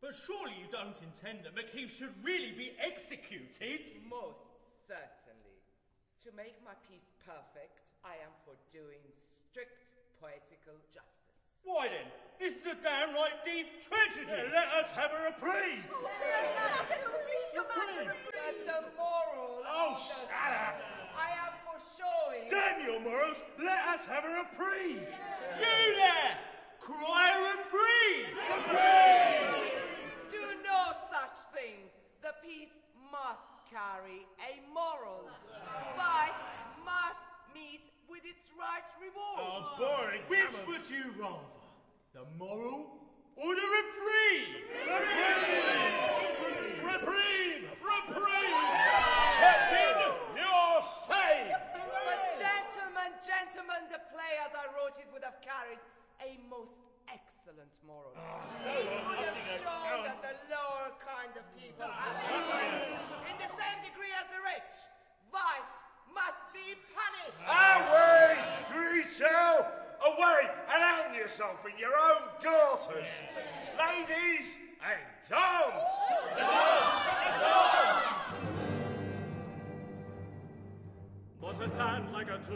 But surely you don't intend that McKeith should really be executed? Most certainly. To make my piece perfect, I am for doing strict poetical justice. Why then, this is a downright deep tragedy. Let us have a reprieve. But the moral... Oh, shut up. I am for showing... Damn your morals, let us have a reprieve. You there! Cry a reprieve! Do no such thing. The piece must carry a moral. Vice must meet with its right reward. Oh, it's boring. Which would you rather? The moral or the reprieve? Reprieve! Captain, you're safe! But gentlemen, the play as I wrote it would have carried a most excellent moral. It would have shown that the lower kind of people have no vices in the same degree as the rich. Vice must be punished. Away, Screecho! Away and hang yourself in your own garters. Ladies, a dance!